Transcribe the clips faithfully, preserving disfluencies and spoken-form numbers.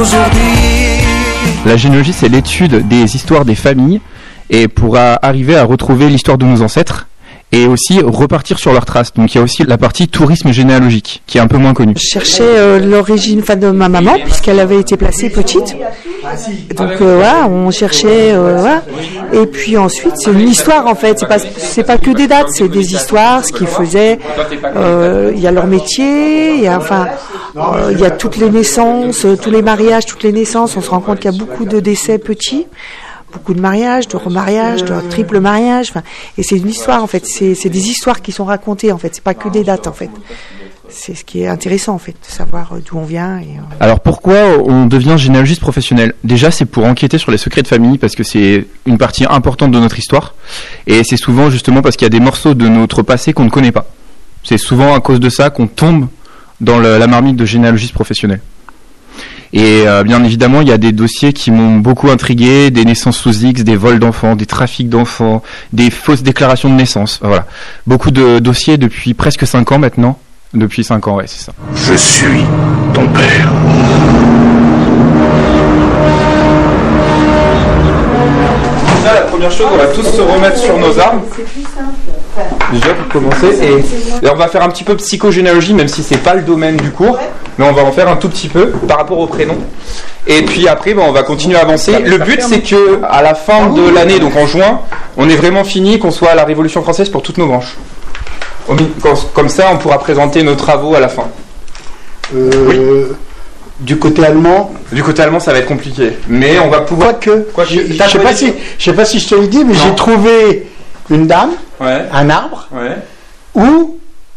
La généalogie, c'est l'étude des histoires des familles et pour arriver à retrouver l'histoire de nos ancêtres et aussi repartir sur leurs traces. Donc il y a aussi la partie tourisme généalogique qui est un peu moins connue. Je cherchais euh, l'origine enfin, de ma maman puisqu'elle avait été placée petite. Donc euh, voilà, on cherchait euh, voilà. Et puis ensuite c'est une histoire en fait, c'est pas c'est pas que des dates, c'est des histoires, ce qu'ils faisaient. Euh, il y a leur métier, il y a enfin euh, il y a toutes les naissances, tous les mariages, toutes les naissances. On se rend compte qu'il y a beaucoup de décès petits. Beaucoup de mariages, de remariages, de triple mariage, enfin, et c'est une histoire en fait. C'est, c'est des histoires qui sont racontées en fait. C'est pas que des dates en fait. C'est ce qui est intéressant en fait, de savoir d'où on vient. Et, euh... Alors pourquoi on devient généalogiste professionnel ? Déjà, c'est pour enquêter sur les secrets de famille parce que c'est une partie importante de notre histoire, et c'est souvent justement parce qu'il y a des morceaux de notre passé qu'on ne connaît pas. C'est souvent à cause de ça qu'on tombe dans le, la marmite de généalogiste professionnel. Et euh, bien évidemment, il y a des dossiers qui m'ont beaucoup intrigué, des naissances sous X, des vols d'enfants, des trafics d'enfants, des fausses déclarations de naissance. Voilà. Beaucoup de dossiers depuis presque cinq ans maintenant. Depuis cinq ans, ouais, c'est ça. Je suis ton père. Déjà, la première chose, on va tous se remettre sur nos armes. Déjà pour commencer, et, et on va faire un petit peu psychogénéalogie, même si c'est pas le domaine du cours, mais on va en faire un tout petit peu par rapport au prénom. Et puis après, ben, on va continuer à avancer. Le but, c'est que à la fin de l'année, donc en juin, on ait vraiment fini, qu'on soit à la Révolution française pour toutes nos branches. Comme ça, on pourra présenter nos travaux à la fin. Euh, oui. Du côté allemand. Du côté allemand, ça va être compliqué, mais on va pouvoir. Quoique. Quoi je ne sais pas si, je sais pas si je te le dis, mais non. J'ai trouvé une dame, ouais. Un arbre, ouais. Où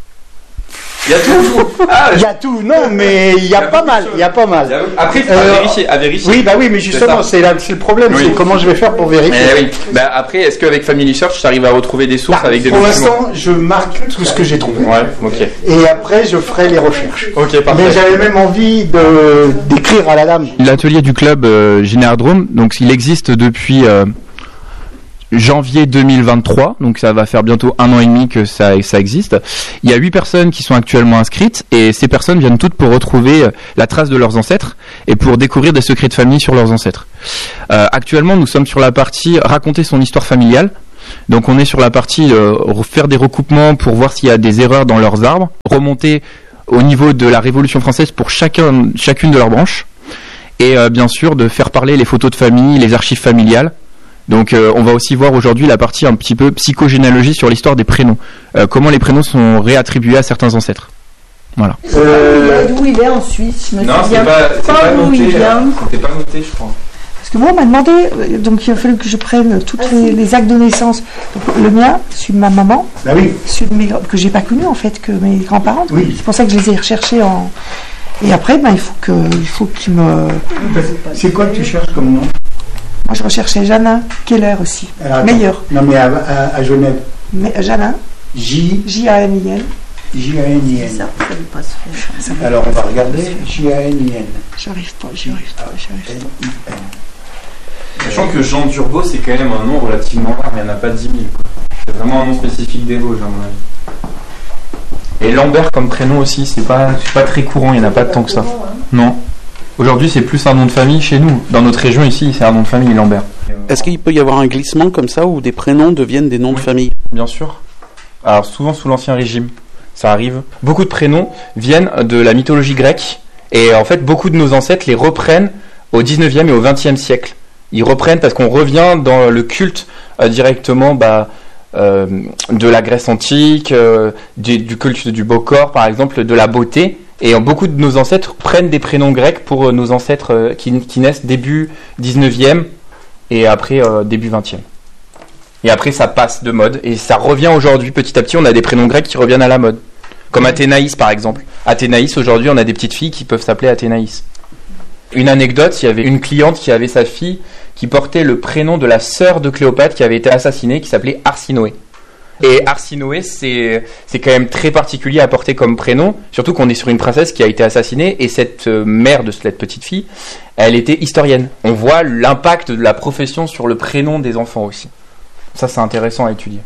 il y a tout. Ah, il y a tout. Non, mais il y a, il y a pas mal. Il y a pas mal. Après, il faut euh, vérifier, à vérifier. Oui, bah oui, mais justement, c'est, c'est, c'est le problème. Oui. C'est comment je vais faire pour vérifier. Eh oui. Bah après, est-ce qu'avec Family Search, tu arrives à retrouver des sources bah, avec des pour documents ? Pour l'instant, je marque tout ce que j'ai trouvé. Ouais, ok. Et après, je ferai les recherches. Ok, parfait. Mais j'avais même envie de d'écrire à la dame. L'atelier du club euh, Généardrome, donc il existe depuis. Euh, janvier deux mille vingt-trois, donc ça va faire bientôt un an et demi que ça, ça existe. Il y a huit personnes qui sont actuellement inscrites et ces personnes viennent toutes pour retrouver la trace de leurs ancêtres et pour découvrir des secrets de famille sur leurs ancêtres. Euh, actuellement, nous sommes sur la partie raconter son histoire familiale. Donc on est sur la partie euh, faire des recoupements pour voir s'il y a des erreurs dans leurs arbres, remonter au niveau de la Révolution française pour chacun, chacune de leurs branches et euh, bien sûr de faire parler les photos de famille, les archives familiales. Donc euh, on va aussi voir aujourd'hui la partie un petit peu psychogénéalogie sur l'histoire des prénoms. Euh, comment les prénoms sont réattribués à certains ancêtres. Voilà. Euh... D'où il est en Suisse, je me non, souviens c'est pas, c'est pas, pas d'où noté, il vient. C'était pas noté, je crois. Parce que moi on m'a demandé, donc il a fallu que je prenne tous ah, les, les actes de naissance. Donc, le mien, celui de ma maman, ah, oui. celui de mes, que j'ai pas connu en fait, que mes grands-parents. Oui. C'est pour ça que je les ai recherchés en... Et après, ben, il faut que, il faut qu'ils me... C'est quoi que tu cherches comme nom ? Moi, je recherchais Janin Keller aussi. Alors, meilleur. Non, mais à, à, à Genève. Mais, Janin. J. J A N I N. J A N I N. Ça, ça veut pas se faire. Ça Alors, on va regarder. J A N I N. J'arrive pas, j'arrive pas, j'arrive pas. Sachant que Jean Durbo, c'est quand même un nom relativement rare, il n'y en a pas dix mille. Quoi. C'est vraiment un nom spécifique des Vosges, à mon avis. Et Lambert comme prénom aussi, c'est pas, c'est pas très courant, il n'y en a pas tant que ça. Non. Aujourd'hui, c'est plus un nom de famille chez nous. Dans notre région ici, c'est un nom de famille, Lambert. Est-ce qu'il peut y avoir un glissement comme ça où des prénoms deviennent des noms oui, de famille ? Bien sûr. Alors souvent sous l'Ancien Régime, ça arrive. Beaucoup de prénoms viennent de la mythologie grecque et en fait, beaucoup de nos ancêtres les reprennent au dix-neuvième et au vingtième siècle. Ils reprennent parce qu'on revient dans le culte euh, directement bah, euh, de la Grèce antique, euh, du, du culte du beau corps, par exemple, de la beauté. Et beaucoup de nos ancêtres prennent des prénoms grecs pour nos ancêtres qui, qui naissent début dix-neuvième et après euh, début vingtième. Et après ça passe de mode et ça revient aujourd'hui petit à petit, on a des prénoms grecs qui reviennent à la mode. Comme Athénaïs par exemple. Athénaïs, aujourd'hui on a des petites filles qui peuvent s'appeler Athénaïs. Une anecdote, il y avait une cliente qui avait sa fille qui portait le prénom de la sœur de Cléopâtre qui avait été assassinée, qui s'appelait Arsinoé. Et Arsinoé, c'est, c'est quand même très particulier à porter comme prénom, surtout qu'on est sur une princesse qui a été assassinée, et cette euh, mère de cette petite fille, elle était historienne. On voit l'impact de la profession sur le prénom des enfants aussi. Ça, c'est intéressant à étudier.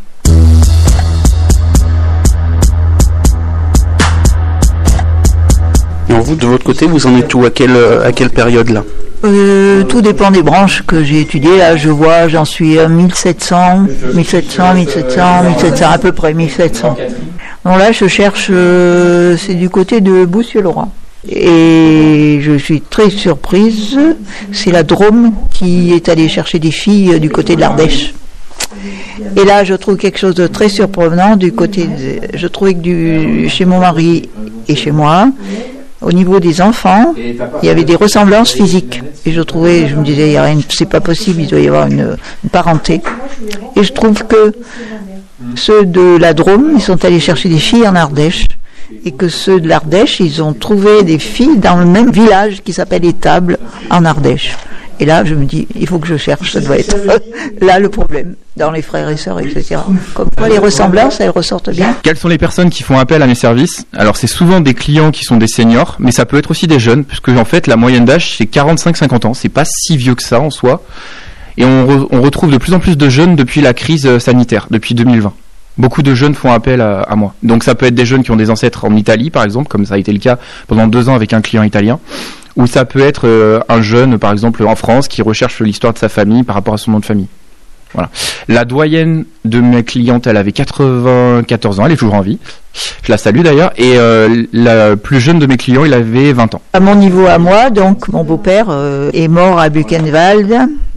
maintenant. Vous, de votre côté, vous en êtes où? À quelle, à quelle période là? Euh, tout dépend des branches que j'ai étudiées. Là, je vois, j'en suis à mille sept cents, mille sept cents, mille sept cents, mille sept cents, à peu près mille sept cents. Donc là, je cherche, euh, c'est du côté de Boussieux-le-Roi. Et je suis très surprise, c'est la Drôme qui est allée chercher des filles du côté de l'Ardèche. Et là, je trouve quelque chose de très surprenant du côté, de, je trouvais que du, chez mon mari et chez moi, au niveau des enfants, il y avait des ressemblances physiques. Et je trouvais, je me disais, il y a rien, c'est pas possible, il doit y avoir une, une parenté. Et je trouve que ceux de la Drôme, ils sont allés chercher des filles en Ardèche. Et que ceux de l'Ardèche, ils ont trouvé des filles dans le même village qui s'appelle Étable, en Ardèche. Et là, je me dis, il faut que je cherche, ça doit être là le problème, dans les frères et sœurs, et cetera. Comme quoi, les ressemblances, elles ressortent bien. Quelles sont les personnes qui font appel à mes services? Alors, c'est souvent des clients qui sont des seniors, mais ça peut être aussi des jeunes, puisque en fait, la moyenne d'âge, c'est quarante-cinq à cinquante ans. C'est pas si vieux que ça, en soi. Et on, re- on retrouve de plus en plus de jeunes depuis la crise sanitaire, depuis deux mille vingt. Beaucoup de jeunes font appel à, à moi. Donc ça peut être des jeunes qui ont des ancêtres en Italie, par exemple, comme ça a été le cas pendant deux ans avec un client italien. Ou ça peut être euh, un jeune, par exemple, en France, qui recherche l'histoire de sa famille par rapport à son nom de famille. Voilà. La doyenne de mes clientes, elle avait quatre-vingt-quatorze ans, elle est toujours en vie. Je la salue d'ailleurs. Et euh, la plus jeune de mes clients, il avait vingt ans. À mon niveau à moi, donc, mon beau-père euh, est mort à Buchenwald.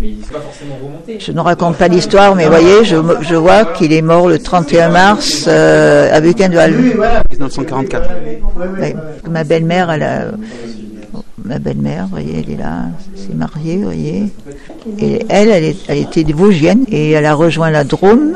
Je ne raconte pas l'histoire, mais vous voyez, je, je vois qu'il est mort le trente et un mars euh, à Buchenwald. dix-neuf cent quarante-quatre. Oui. Ma belle-mère, elle a... Ma belle-mère, vous voyez, elle est là, s'est mariée, vous voyez. Et elle, elle, est, elle était des Vosgiennes et elle a rejoint la Drôme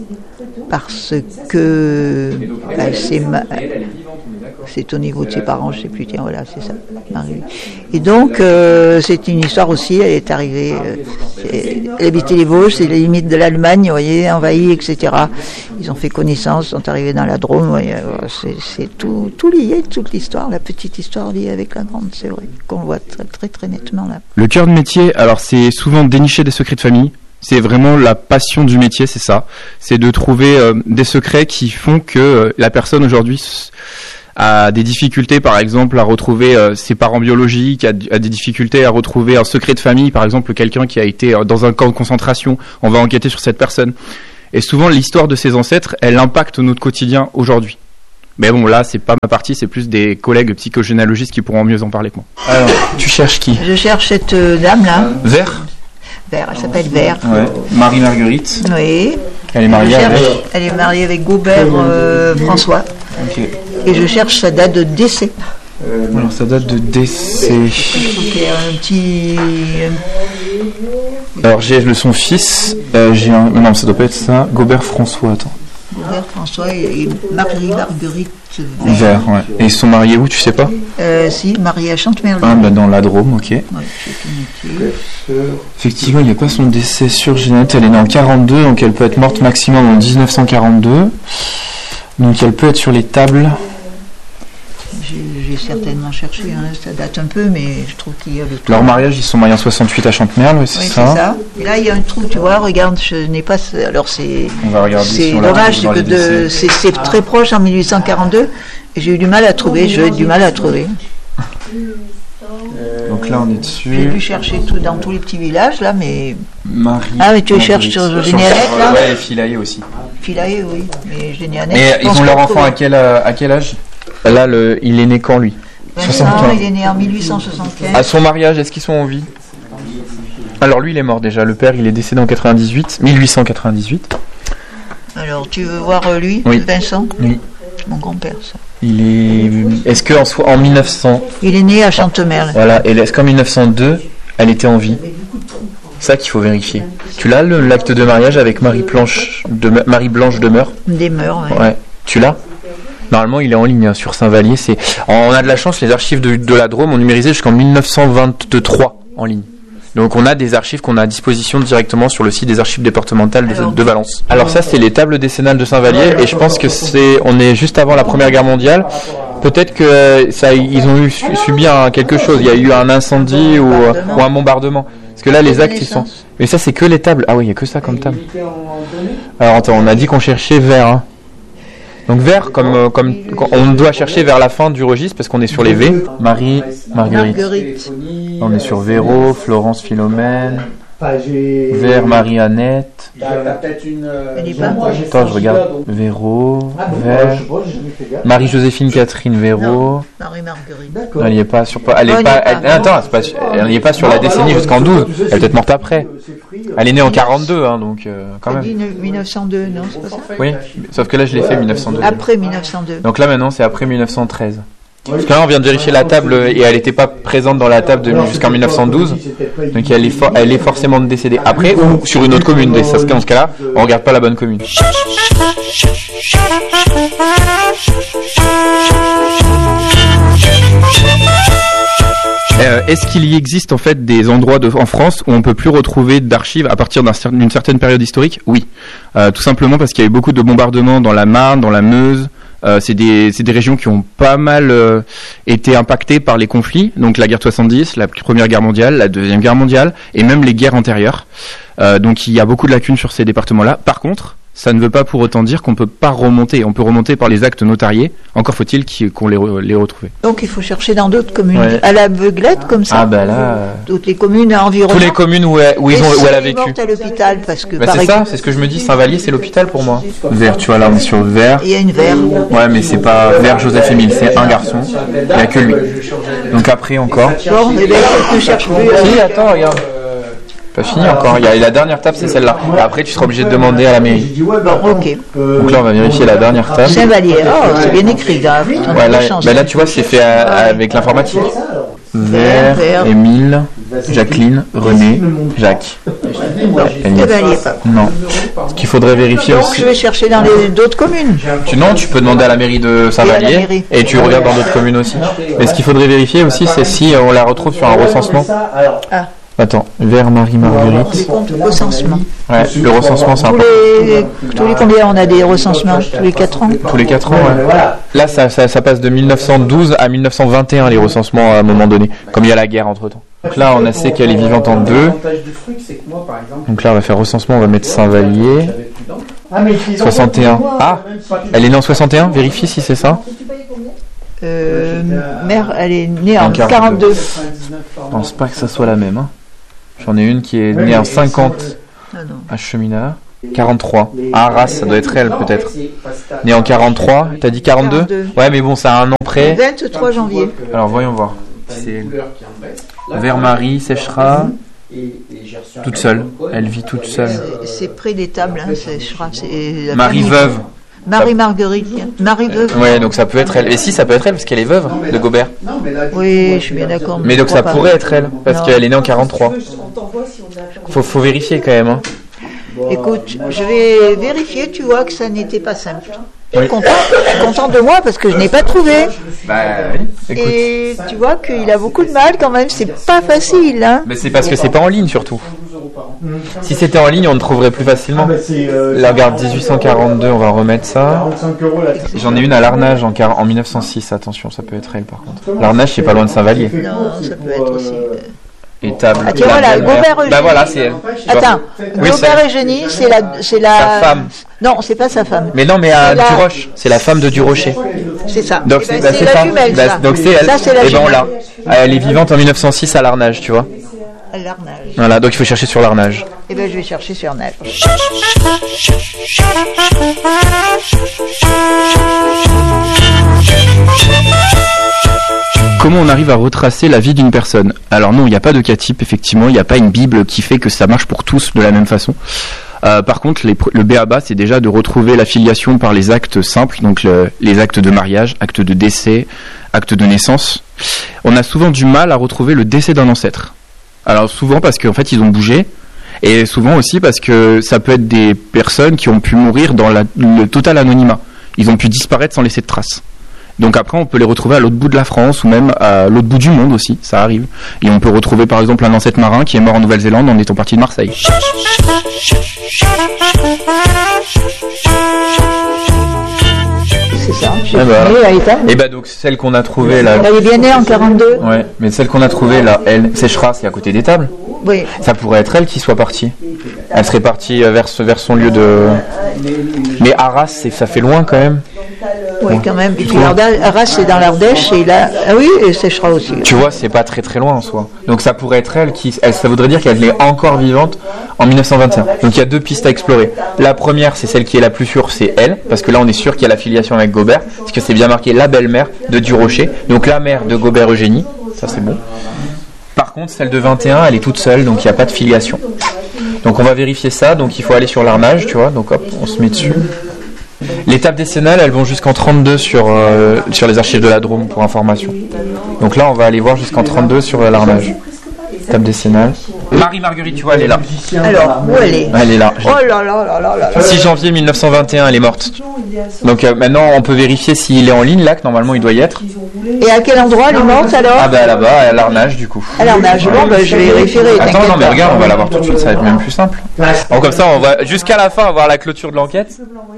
parce que elle s'est ma... c'est au niveau de ses parents, je sais plus, tiens, voilà, c'est ça, Marie. Et donc, euh, c'est une histoire aussi, elle est arrivée, euh, elle habitait les Vosges, c'est les limites de l'Allemagne, vous voyez, envahie, et cetera. Ils ont fait connaissance, sont arrivés dans la Drôme, vous voyez, c'est, c'est tout, tout lié, toute l'histoire, la petite histoire liée avec la grande, c'est vrai, qu'on voit très, très, très nettement là. Le cœur de métier, alors c'est souvent dénicher des secrets de famille. C'est vraiment la passion du métier, c'est ça. C'est de trouver euh, des secrets qui font que euh, la personne aujourd'hui a des difficultés, par exemple, à retrouver euh, ses parents biologiques, a, a des difficultés à retrouver un secret de famille, par exemple, quelqu'un qui a été euh, dans un camp de concentration. On va enquêter sur cette personne. Et souvent, l'histoire de ses ancêtres, elle impacte notre quotidien aujourd'hui. Mais bon, là, c'est pas ma partie, c'est plus des collègues psychogénéalogistes qui pourront mieux en parler que moi. Alors, tu cherches qui? Je cherche cette euh, dame-là. Vert? Vert, elle s'appelle Vert. Ouais. Marie-Marguerite. Oui. Elle est mariée cherche, avec... Elle est mariée avec Gaubert euh, François. Ok. Et je cherche sa date de décès. Euh, Alors, sa date de décès... Okay, un petit... Alors, j'ai le son fils. Euh, j'ai un... Non, ça doit pas être ça. Gaubert François, attends. Gaubert François et Marie-Marguerite Vert. Vert, ouais. Et ils sont mariés où, tu sais pas? euh, Si, mariés à Chantemerle. Ah, bah dans la Drôme, ok. Ouais, c'est tout noté. Effectivement, il n'y a pas son décès sur Ginette. Elle est née en quarante-deux, donc elle peut être morte maximum en dix-neuf cent quarante-deux. Donc elle peut être sur les tables. J'ai, j'ai certainement cherché, hein, ça date un peu, mais je trouve qu'il y a le trou. Leur mariage, ils sont mariés en soixante-huit à Chantemerle, oui, c'est, oui, ça. c'est ça. Et là, il y a un trou, tu vois, regarde, je n'ai pas... Alors c'est... On va regarder c'est si on dommage, c'est dans que les de, c'est, c'est très proche en mille huit cent quarante-deux, et j'ai eu du mal à trouver, j'ai eu du mal à trouver. Donc là, on est dessus. J'ai dû chercher tout, dans tous les petits villages, là, mais... Marie. Ah, mais tu les cherches sur Généanette, là? Ouais, et Philae aussi. Philae, oui, mais Généanette... Et ils ont leur enfant à quel, à quel âge? Là, le, il est né quand, lui? soixante-quinze. Il est né en mille huit cent soixante-quinze. À son mariage, est-ce qu'ils sont en vie? Alors lui, il est mort déjà. Le père, il est décédé en quatre-vingt-dix-huit, mille huit cent quatre-vingt-dix-huit. Alors, tu veux voir euh, lui, oui. Vincent? Oui. Mon grand-père, ça. Il est. Est-ce qu'en en, en mille neuf cents. Il est né à Chantemerle. Voilà. Et est-ce qu'en mille neuf cent deux, elle était en vie? C'est ça qu'il faut vérifier. Tu l'as, le, l'acte de mariage avec Marie Blanche de Marie Blanche Demeure? Demeure, oui. Ouais. Tu l'as? Normalement, il est en ligne hein, sur Saint-Vallier. C'est... On a de la chance, les archives de, de la Drôme ont numérisé jusqu'en mille neuf cent vingt-trois en ligne. Donc on a des archives qu'on a à disposition directement sur le site des archives départementales de, Alors, de Valence. Alors ça, c'est les tables décennales de Saint-Vallier, et je pense que c'est, on est juste avant la Première Guerre mondiale. Peut-être que ça, ils ont eu subi un, quelque chose. Il y a eu un incendie ou, ou un bombardement. Parce que là, les actes, ils sont. Mais ça, c'est que les tables. Ah oui, il y a que ça comme table. Alors attends, on a dit qu'on cherchait vert. Hein. Donc vers, comme, euh, comme on doit chercher vers la fin du registre parce qu'on est sur les V. Marie, Marguerite. Marguerite. On est sur Véro, Florence, Philomène. Vers Marie-Annette. Elle est pas. Attends, je regarde. Véro, vers Marie-Joséphine Catherine Véro. Marie-Marguerite. Elle n'y est pas sur. Elle est pas. Elle, attends, c'est pas, elle n'y est pas sur la décennie jusqu'en douze. Elle est peut-être morte après. Elle est née en quarante-deux, hein, donc euh, quand même. mille neuf cent deux, non, c'est pas ça. Oui, sauf que là je l'ai fait mille neuf cent deux. Après mille neuf cent deux. Donc là maintenant c'est après mille neuf cent treize. Parce que là on vient de vérifier la table et elle n'était pas présente dans la table de, jusqu'en mille neuf cent douze. Donc elle est, for- elle est forcément décédée après ou sur une autre commune. Dans ce cas-là, on regarde pas la bonne commune. Euh, est-ce qu'il y existe en fait des endroits de, en France où on peut plus retrouver d'archives à partir d'un, d'une certaine période historique ? Oui, euh, tout simplement parce qu'il y a eu beaucoup de bombardements dans la Marne, dans la Meuse. Euh, c'est des c'est des régions qui ont pas mal euh, été impactées par les conflits, donc la guerre de soixante-dix, la Première Guerre mondiale, la Deuxième Guerre mondiale et même les guerres antérieures. Euh, donc il y a beaucoup de lacunes sur ces départements-là. Par contre, ça ne veut pas pour autant dire qu'on peut pas remonter. On peut remonter par les actes notariés. Encore faut-il qu'on les, re, les retrouve. Donc il faut chercher dans d'autres communes. Ouais. À l'aveuglette, comme ça. Ah bah là... Euh... Toutes les communes environnantes. Toutes les communes où elle, où ils ont, où elle a vécu. À l'hôpital, parce que... Bah c'est ça, c'est ce que je me dis. Saint-Vallier, c'est l'hôpital pour moi. Vers, tu vois, là on est sur Vers. Il y a une Vers. Ouais, mais c'est pas Vers Joseph-Émile, c'est un garçon. Il n'y a que lui. Donc après encore... Bon, et bien, je ne cherche plus. Si, attends, regarde. Pas fini encore, il y a la dernière table, c'est celle-là. Et après, tu seras obligé de demander à la mairie. Bon, ok. Donc là, on va vérifier la dernière table. Saint-Vallier, oh, c'est bien écrit, là. Ouais, là, bah là, tu vois, c'est fait à, avec l'informatique. Vert, Émile, Jacqueline, René, Jacques. Saint-Vallier, pas. Non. Ce qu'il faudrait vérifier Donc, aussi. je vais chercher dans les d'autres communes. Tu, non, tu peux demander à la mairie de Saint-Vallier et tu regardes dans d'autres communes aussi. Mais ce qu'il faudrait vérifier aussi, c'est si on la retrouve sur un recensement. Ah. Attends, vers Marie-Marguerite. Recensement. Ouais, le recensement, c'est Tous important. les, tous les combien on a des recensements? Tous les quatre ans? Tous les quatre ans, ouais. Là, ça, ça, ça passe de mille neuf cent douze à mille neuf cent vingt et un, les recensements, à un moment donné. Comme il y a la guerre entre-temps. Donc là, on a sait qu'elle est vivante en deux. Donc là, on va faire recensement, on va mettre Saint-Vallier. soixante et un. Ah, elle est née en soixante et un, vérifie si c'est ça. Euh, mère, elle est née en, en quarante-deux. quarante-deux. Je pense pas que ça soit la même. Hein. J'en ai une qui est née en cinquante à Cheminard. quarante-trois. Ah, Arras, ça doit être elle peut-être. Née en quarante-trois, t'as dit quarante-deux? quarante-deux. Ouais, mais bon, ça a un an près. vingt-trois janvier. Alors voyons voir. C'est vers Marie Séchera. Toute seule. Elle vit toute seule. C'est, c'est près des tables, hein, Séchera. C'est Marie veuve. Marie-Marguerite. Marie-veuve. Ouais, donc ça peut être elle. Et si, ça peut être elle, parce qu'elle est veuve de Gobert. Oui, je suis bien d'accord. Mais donc ça pourrait être elle, parce non. qu'elle est née en quarante-trois. Faut, faut vérifier quand même. Hein. Écoute, je vais vérifier, tu vois que ça n'était pas simple. Je suis content, je suis content de moi parce que je n'ai pas trouvé. Bah oui. Écoute. Et tu vois qu'il a beaucoup de mal quand même, c'est pas facile. Hein. Mais c'est parce que c'est pas en ligne surtout. Si c'était en ligne, on le trouverait plus facilement. La garde dix-huit cent quarante-deux, on va remettre ça. J'en ai une à Larnage en, en mille neuf cent six, attention, ça peut être elle par contre. Larnage, c'est pas loin de Saint-Vallier. Non, ça peut être aussi. Et table. Ah tiens, voilà, Gobert Eugénie. Bah voilà, c'est elle. Attends, oui, Gobert Eugénie, c'est la, c'est la. Sa femme. Non, c'est pas sa femme. Mais non, mais à la... Duroche, c'est la femme de Durocher. C'est ça. Donc eh ben, c'est, c'est, bah, c'est la ça. jumelle, bah, ça. Donc c'est elle. Ça, c'est la et ben on l'a. Elle est vivante en mille neuf cent six à Larnage, tu vois. À Larnage. Voilà, donc il faut chercher sur Larnage. Eh ben je vais chercher sur Larnage. Comment on arrive à retracer la vie d'une personne? Alors non, il n'y a pas de cas type, effectivement, il n'y a pas une Bible qui fait que ça marche pour tous de la même façon. Euh, par contre, les, le B A B A, c'est déjà de retrouver la filiation par les actes simples, donc le, les actes de mariage, actes de décès, actes de naissance. On a souvent du mal à retrouver le décès d'un ancêtre. Alors souvent parce qu'en fait, ils ont bougé, et souvent aussi parce que ça peut être des personnes qui ont pu mourir dans la, le total anonymat. Ils ont pu disparaître sans laisser de traces. Donc après, on peut les retrouver à l'autre bout de la France ou même à l'autre bout du monde aussi, ça arrive. Et on peut retrouver par exemple un ancêtre marin qui est mort en Nouvelle-Zélande en étant parti de Marseille. C'est ça, j'ai ah bah, trouvé la étape. Et bah donc celle qu'on a trouvée là. Elle est bien née en quarante-deux. Ouais, mais celle qu'on a trouvée là, elle, Séchera, c'est à côté des tables. Oui. Ça pourrait être elle qui soit partie. Elle serait partie vers, vers son lieu de... Mais Arras, c'est, ça fait loin quand même. Oui, quand même. Et puis Arras, c'est dans l'Ardèche, et là, ah oui, et Séchera aussi. Tu vois, c'est pas très très loin en soi. Donc ça pourrait être elle qui, elle, ça voudrait dire qu'elle est encore vivante en mille neuf cent vingt et un. Donc il y a deux pistes à explorer. La première, c'est celle qui est la plus sûre, c'est elle, parce que là on est sûr qu'il y a l'affiliation avec Gobert, parce que c'est bien marqué la belle-mère de Durocher, donc la mère de Gobert Eugénie, ça c'est bon. Par contre, celle de vingt et un, elle est toute seule, donc il n'y a pas de filiation. Donc on va vérifier ça, donc il faut aller sur l'arnage, tu vois, donc hop, on se met dessus. Les tables décennales, elles vont jusqu'en trente-deux sur, euh, sur les archives de la Drôme, pour information. Donc là, on va aller voir jusqu'en trente-deux sur euh, l'arnage. Table décennale. Marie-Marguerite, tu vois, elle est là. Alors, où elle est Elle est là. Oh là là là là là. six janvier mille neuf cent vingt et un, elle est morte. Donc euh, maintenant, on peut vérifier s'il est en ligne, là, que normalement il doit y être. Et à quel endroit elle est morte alors? Ah bah là-bas, à l'arnage du coup. À l'arnage, bon bah je vais référer. Attends, non mais regarde, on va la voir tout de suite, ça va être même plus simple. Bon, comme ça, on va jusqu'à la fin voir la clôture de l'enquête.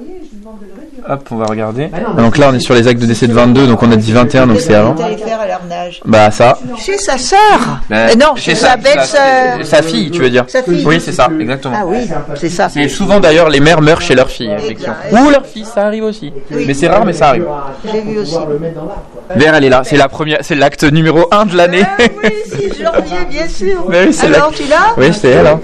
Hop, on va regarder. Donc là, on est sur les actes de décès de vingt-deux, donc on a dit vingt et un, donc c'est avant. Bah ça. Chez sa sœur. Bah, non, chez sa belle-sœur. Sa fille, tu veux dire? Sa fille. Oui, c'est ça, exactement. Ah oui, c'est ça. Et souvent d'ailleurs, les mères meurent chez leur fille, effectivement. Ou leur fils, ça arrive aussi. Oui. Mais c'est rare, mais ça arrive. J'ai vu aussi. Vert, elle est là. C'est la première, c'est l'acte numéro un de l'année. Ah oui, six janvier, bien sûr. Mais oui, c'est alors, la... tu l'as? Oui, c'est elle. Hein.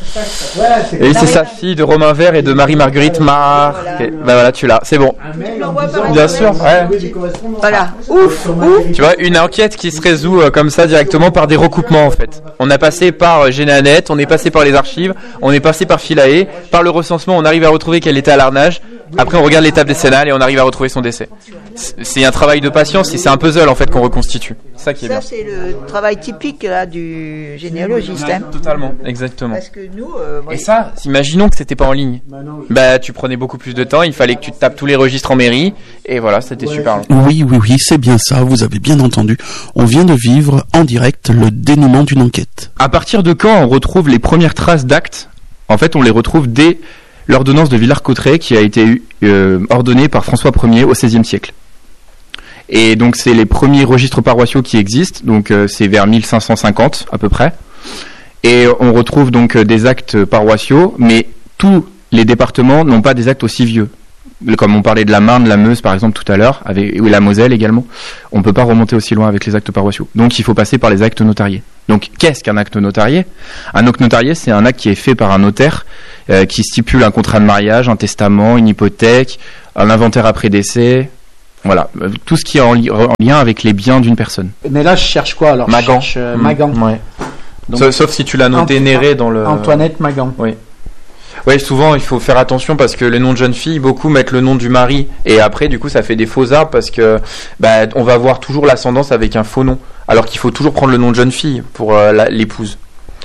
Et oui, c'est sa fille de Romain Vert et de Marie-Marguerite Mar. Voilà. Okay. Bah voilà, tu l'as. C'est bon. Bien sûr, ouais. Voilà. Ouf, ouf. Tu vois, une enquête qui se résout euh, comme ça directement par des recoupements en fait. On a passé par euh, Génanet, on est passé par les archives, on est passé par Philae, par le recensement, on arrive à retrouver qu'elle était à l'arnage. Après, on regarde l'étape décennale et on arrive à retrouver son décès. C'est un travail de patience et c'est un puzzle en fait qu'on reconstitue. C'est ça qui est ça, bien. Ça, c'est le travail typique là, du généalogiste. Ouais, hein. Totalement, exactement. Parce que nous. Euh, et ça, imaginons que c'était pas en ligne. Bah, tu prenais beaucoup plus de temps. Il fallait que tu te tapes tous les registres en mairie et voilà, c'était ouais, super long. Oui, oui, oui, c'est bien ça. Vous avez bien entendu. On vient de vivre en direct le dénouement d'une enquête. À partir de quand on retrouve les premières traces d'actes? En fait, on les retrouve dès l'ordonnance de Villars-Cotterêts qui a été euh, ordonnée par François Ier au seizième siècle. Et donc c'est les premiers registres paroissiaux qui existent, donc euh, c'est vers mille cinq cent cinquante à peu près. Et on retrouve donc euh, des actes paroissiaux, mais tous les départements n'ont pas des actes aussi vieux. Comme on parlait de la Marne, la Meuse par exemple tout à l'heure, avec, ou la Moselle également, on ne peut pas remonter aussi loin avec les actes paroissiaux. Donc il faut passer par les actes notariés. Donc qu'est-ce qu'un acte notarié? Un acte notarié, c'est un acte qui est fait par un notaire euh, qui stipule un contrat de mariage, un testament, une hypothèque, un inventaire après décès, voilà, tout ce qui est en, li- en lien avec les biens d'une personne. Mais là, je cherche quoi alors? Magan. Je cherche euh, Magan. Mmh, ouais. Donc, sauf, sauf si tu l'as noté Ant- Néré dans le... Antoinette Magan. Oui. Oui, souvent il faut faire attention parce que le nom de jeune fille, beaucoup mettent le nom du mari et après du coup ça fait des faux arbres parce que bah, on va avoir toujours l'ascendance avec un faux nom alors qu'il faut toujours prendre le nom de jeune fille pour euh, la, l'épouse.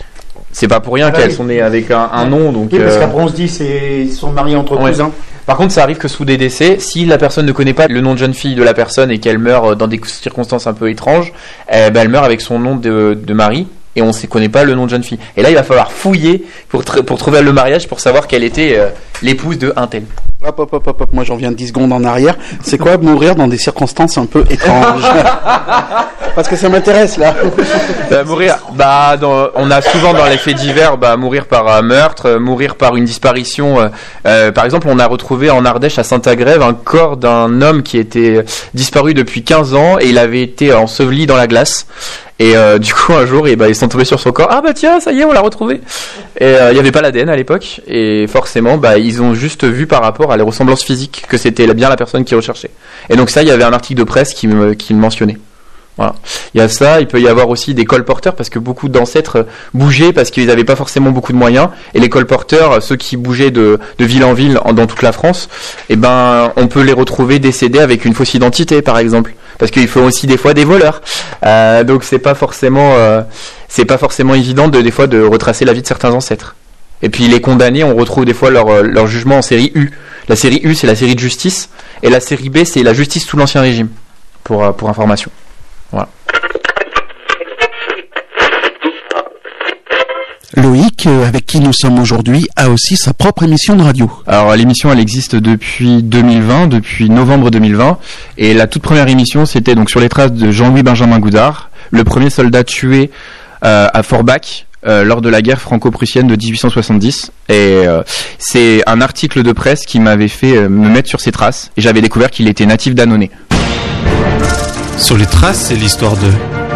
C'est pas pour rien ah, qu'elles oui. sont nées avec un, un nom donc. Oui, parce euh... qu'après on se dit c'est ils sont mariés entre ouais. cousins. Par contre, ça arrive que sous des décès, si la personne ne connaît pas le nom de jeune fille de la personne et qu'elle meurt dans des circonstances un peu étranges, eh ben, elle meurt avec son nom de, de mari. Et on ne connaît pas le nom de jeune fille. Et là, il va falloir fouiller pour, tr- pour trouver le mariage, pour savoir quelle était euh, l'épouse de un tel. Hop, hop, hop, hop, hop, moi j'en viens dix secondes en arrière. C'est quoi mourir dans des circonstances un peu étranges? Parce que ça m'intéresse là. Bah, mourir, bah, dans, on a souvent dans les faits divers, bah, mourir par euh, meurtre, euh, mourir par une disparition. Euh, euh, par exemple, on a retrouvé en Ardèche à Saint-Agrève un corps d'un homme qui était disparu depuis quinze ans et il avait été enseveli dans la glace. Et euh, du coup un jour et bah, ils sont tombés sur son corps. Ah bah tiens, ça y est, on l'a retrouvé. Et il euh, n'y avait pas l'A D N à l'époque et forcément bah, ils ont juste vu par rapport à les ressemblances physiques que c'était bien la personne qui recherchait. Et donc ça, il y avait un article de presse qui, me, qui le mentionnait. Voilà. Il y a ça, il peut y avoir aussi des colporteurs parce que beaucoup d'ancêtres bougeaient parce qu'ils n'avaient pas forcément beaucoup de moyens et les colporteurs, ceux qui bougeaient de, de ville en ville en, dans toute la France, eh ben on peut les retrouver décédés avec une fausse identité par exemple parce qu'il faut aussi des fois des voleurs. Euh, donc c'est pas forcément euh, c'est pas forcément évident de des fois de retracer la vie de certains ancêtres. Et puis les condamnés, on retrouve des fois leur leur jugement en série U. La série U, c'est la série de justice et la série B, c'est la justice sous l'Ancien Régime pour pour information. Voilà. Loïc, avec qui nous sommes aujourd'hui, a aussi sa propre émission de radio. Alors l'émission, elle existe depuis deux mille vingt, depuis novembre deux mille vingt, et la toute première émission, c'était donc sur les traces de Jean-Louis Benjamin Goudard, le premier soldat tué euh, à Forbach euh, lors de la guerre franco-prussienne de dix-huit cent soixante-dix. Et euh, c'est un article de presse qui m'avait fait euh, me mettre sur ses traces. Et j'avais découvert qu'il était natif d'Annonay. Sur les traces, c'est l'histoire de...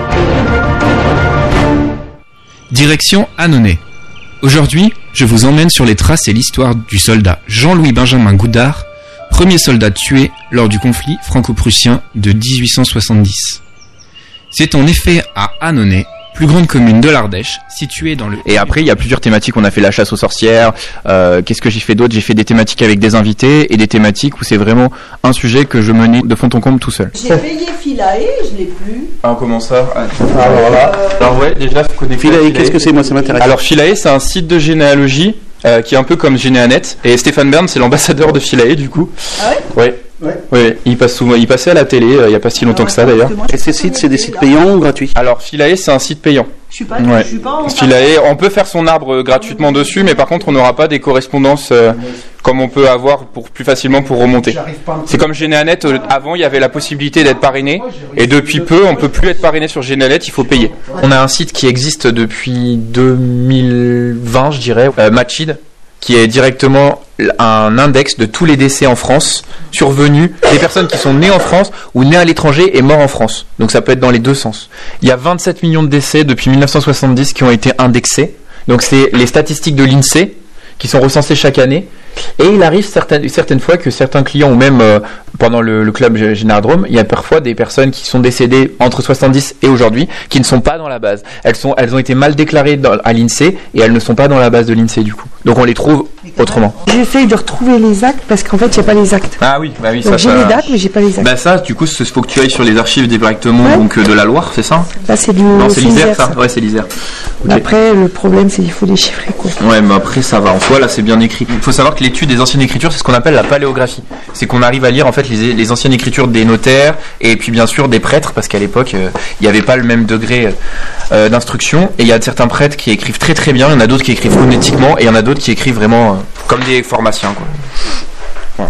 Direction Annonay. Aujourd'hui, je vous emmène sur les traces et l'histoire du soldat Jean-Louis Benjamin Goudard, premier soldat tué lors du conflit franco-prussien de dix-huit cent soixante-dix. C'est en effet à Annonay, plus grande commune de l'Ardèche, située dans le... Et après, il y a plusieurs thématiques. On a fait la chasse aux sorcières. Euh, qu'est-ce que j'ai fait d'autre ? J'ai fait des thématiques avec des invités et des thématiques où c'est vraiment un sujet que je menais de fond en comble tout seul. J'ai payé Philae, je l'ai plus. Ah, comment ça ? Alors là, euh... alors ouais, déjà, faut connaître Philae, Philae, qu'est-ce que c'est ? Moi, ça m'intéresse. Alors Philae, c'est un site de généalogie euh, qui est un peu comme Généanet. Et Stéphane Bern, c'est l'ambassadeur de Philae, du coup. Ah ouais ? Ouais. Ouais. Oui, il passe souvent, il passait à la télé euh, il n'y a pas si longtemps que ça d'ailleurs. Et ces sites, c'est des sites payants ou gratuits ? Alors Philae, c'est un site payant. Je suis pas, ouais. je suis pas en Philae, on peut faire son arbre gratuitement dessus, mais par contre, on n'aura pas des correspondances euh, comme on peut avoir pour plus facilement pour remonter. C'est comme Généanet. Euh, avant, il y avait la possibilité d'être parrainé, et depuis peu, on peut plus être parrainé sur Généanet. Il faut payer. On a un site qui existe depuis deux mille vingt, je dirais, euh, Matchid, qui est directement un index de tous les décès en France survenus, des personnes qui sont nées en France ou nées à l'étranger et morts en France. Donc ça peut être dans les deux sens. Il y a vingt-sept millions de décès depuis mille neuf cent soixante-dix qui ont été indexés. Donc c'est les statistiques de l'INSEE qui sont recensées chaque année. Et il arrive certaines, certaines fois que certains clients, ou même euh, pendant le, le club Généradrome, il y a parfois des personnes qui sont décédées entre soixante-dix et aujourd'hui, qui ne sont pas dans la base. Elles, sont, elles ont été mal déclarées dans, à l'INSEE et elles ne sont pas dans la base de l'INSEE du coup. Donc on les trouve autrement. J'essaye de retrouver les actes parce qu'en fait, il n'y a pas les actes. Ah oui, bah oui. Donc ça, j'ai ça... les dates, mais j'ai pas les actes. Bah ça, du coup, il faut que tu ailles sur les archives directement ouais. donc, de la Loire, c'est ça ? Là, c'est du... Non, c'est l'Isère, ça. Ouais, c'est l'Isère. Okay. Après, le problème, c'est qu'il faut déchiffrer, quoi. Ouais, mais après, ça va. En soi, là, c'est bien écrit. Il faut savoir que l'étude des anciennes écritures, c'est ce qu'on appelle la paléographie. C'est qu'on arrive à lire, en fait, les, les anciennes écritures des notaires et puis, bien sûr, des prêtres, parce qu'à l'époque, euh, il n'y avait pas le même degré euh, d'instruction. Et il y a certains prêtres qui écrivent très très bien, il y en a d'autres qui écrivent phonétiquement, et il y en a d'autres qui écrivent vraiment euh, comme des pharmaciens, quoi. Ouais.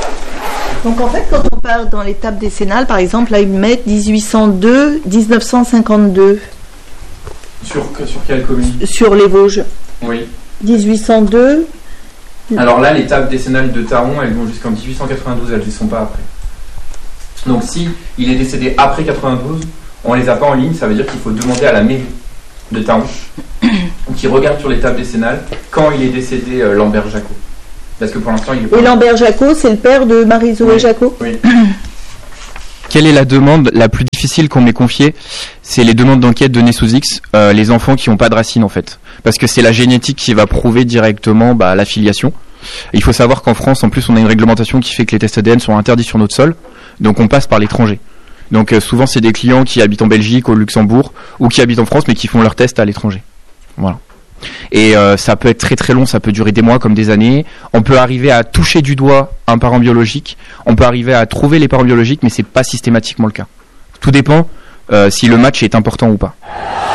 Donc en fait, quand on part dans les tables décennales, par exemple, là ils mettent dix-huit cent deux à dix-neuf cent cinquante-deux. Sur, sur quelle commune ? Sur les Vosges. Oui. dix-huit cent deux. Alors là, les tables décennales de Taron, elles vont jusqu'en dix-huit cent quatre-vingt-douze, elles ne sont pas après. Donc si il est décédé après quatre-vingt-douze, on ne les a pas en ligne, ça veut dire qu'il faut demander à la mairie de Taron, qui regarde sur les tables décennales, quand il est décédé euh, Lambert Jacot. Parce que pour l'instant, il est pas... Et Lambert Jacot, c'est le père de Marie-Zoé oui. Jacot ? Oui. Quelle est la demande la plus difficile qu'on m'ait confiée ? C'est les demandes d'enquête de nés sous X, euh, les enfants qui n'ont pas de racines en fait. Parce que c'est la génétique qui va prouver directement bah, la filiation. Et il faut savoir qu'en France, en plus, on a une réglementation qui fait que les tests A D N sont interdits sur notre sol. Donc on passe par l'étranger. Donc euh, souvent, c'est des clients qui habitent en Belgique, au Luxembourg, ou qui habitent en France, mais qui font leurs tests à l'étranger. Voilà. Et euh, ça peut être très très long, ça peut durer des mois comme des années. On peut arriver à toucher du doigt un parent biologique, on peut arriver à trouver les parents biologiques, mais c'est pas systématiquement le cas. Tout dépend euh, si le match est important ou pas.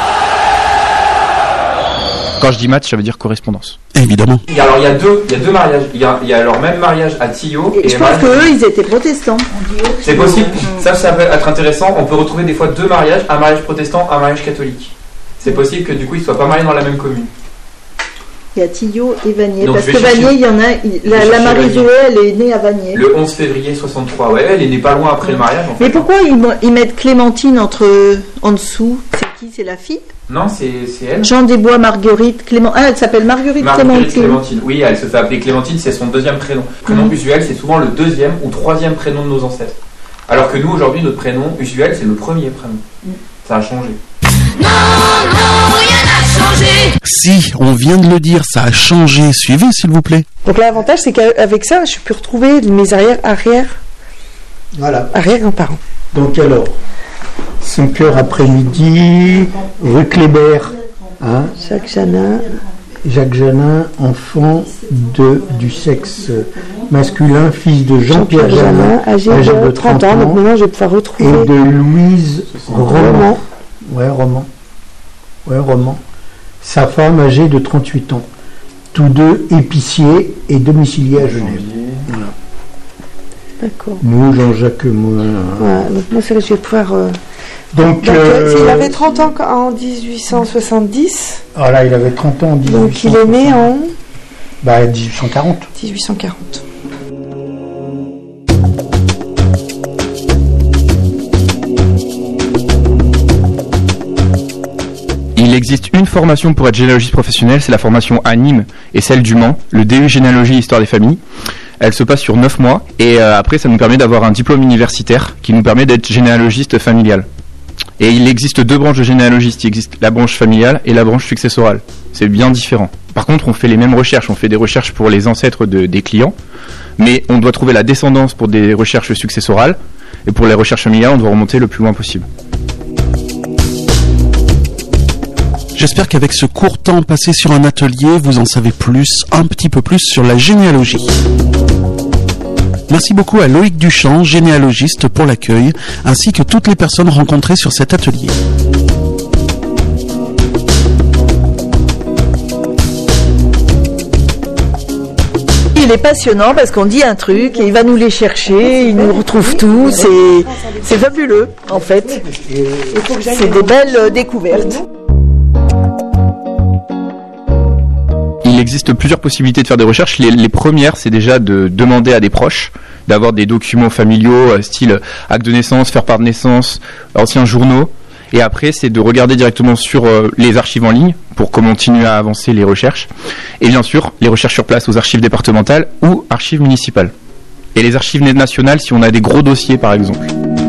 Quand je dis match, ça veut dire correspondance. Évidemment. Alors il y a deux, il y a deux mariages. Il y a, il y a leur même mariage à Tillot. Et, et je pense qu'eux, ils étaient protestants. C'est possible. Ça, ça peut être intéressant. On peut retrouver des fois deux mariages, un mariage protestant, un mariage catholique. C'est possible que du coup ils soient pas mariés dans la même commune. Il y a Tillot et Vanier. Donc, parce que Vanier, il y en a. Il, la la Marie-Zoé, elle est née à Vanier. Le onze février soixante-trois. Ouais, elle est née pas loin après le mariage. En fait. Mais pourquoi ils, ils mettent Clémentine entre en dessous ? C'est qui ? C'est la fille ? Non, c'est, c'est elle. Jean Desbois, Marguerite, Clément. Ah, elle s'appelle Marguerite, Marguerite Clémentine. Clémentine. Oui, elle se fait appeler Clémentine, c'est son deuxième prénom. Prénom mmh. usuel, c'est souvent le deuxième ou troisième prénom de nos ancêtres. Alors que nous, aujourd'hui, notre prénom usuel, c'est le premier prénom. Mmh. Ça a changé. Non, non, rien n'a changé. Si, on vient de le dire, ça a changé. Suivez, s'il vous plaît. Donc l'avantage, c'est qu'avec ça, je peux retrouver mes arrière, arrière, voilà. arrière-grands-parents. Donc alors, cinq heures après-midi, rue Kléber, hein, Jacques Janin. Jacques Janin, enfant de, du sexe masculin, fils de Jean-Pierre, Jean-Pierre Janin, âgé, âgé de trente ans, donc maintenant je vais pouvoir retrouver. Et de Louise Roman. Ouais, Roman. Ouais, Roman. Sa femme âgée de trente-huit ans. Tous deux épiciers et domiciliés à Genève. Voilà. D'accord. Nous, Jean-Jacques, moi. Voilà, donc moi, c'est là que je vais pouvoir euh, Donc, Donc euh, il avait trente ans en dix-huit cent soixante-dix. Voilà, il avait trente ans en dix-huit cent soixante-dix. Donc il est né en bah, dix-huit cent quarante. dix-huit cent quarante. Il existe une formation pour être généalogiste professionnel, c'est la formation à Nîmes et celle du Mans, le D U Généalogie Histoire des familles. Elle se passe sur neuf mois et euh, après ça nous permet d'avoir un diplôme universitaire qui nous permet d'être généalogiste familial. Et il existe deux branches de généalogistes, il existe la branche familiale et la branche successorale. C'est bien différent. Par contre, on fait les mêmes recherches, on fait des recherches pour les ancêtres de, des clients, mais on doit trouver la descendance pour des recherches successorales et pour les recherches familiales, on doit remonter le plus loin possible. J'espère qu'avec ce court temps passé sur un atelier, vous en savez plus, un petit peu plus sur la généalogie. Merci beaucoup à Loïc Duchamp, généalogiste, pour l'accueil, ainsi que toutes les personnes rencontrées sur cet atelier. Il est passionnant parce qu'on dit un truc et il va nous les chercher, il nous retrouve tout, c'est, c'est fabuleux en fait. C'est des belles découvertes. Il existe plusieurs possibilités de faire des recherches. Les, les premières, c'est déjà de demander à des proches d'avoir des documents familiaux, euh, style acte de naissance, faire part de naissance, anciens journaux. Et après, c'est de regarder directement sur euh, les archives en ligne pour continuer à avancer les recherches. Et bien sûr, les recherches sur place aux archives départementales ou archives municipales. Et les archives nationales si on a des gros dossiers, par exemple.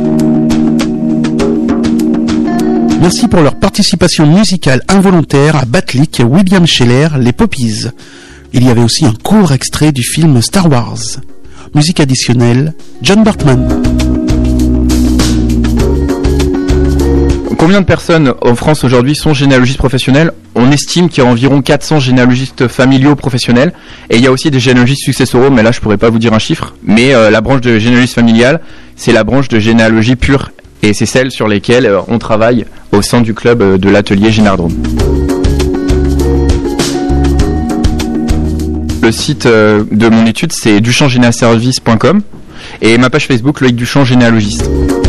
Merci pour leur participation musicale involontaire à Batlik, William Scheller, Les Poppies. Il y avait aussi un court extrait du film Star Wars. Musique additionnelle, John Bartman. Combien de personnes en France aujourd'hui sont généalogistes professionnels ? On estime qu'il y a environ quatre cents généalogistes familiaux professionnels. Et il y a aussi des généalogistes successoraux, mais là je pourrais pas vous dire un chiffre. Mais euh, la branche de généalogie familiale, c'est la branche de généalogie pure. Et c'est celle sur lesquelles euh, on travaille au sein du club euh, de l'atelier Génardrome. Le site euh, de mon étude, c'est duchamp généaservice point com et ma page Facebook, Loïc Duchamp, généalogiste.